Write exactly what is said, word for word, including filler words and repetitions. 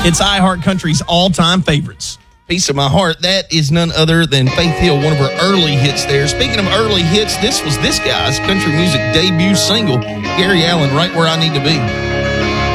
It's iHeart Country's all-time favorites. Piece of My Heart, that is none other than Faith Hill, one of her early hits there. Speaking of early hits, this was this guy's country music debut single, Gary Allan, Right Where I Need to Be.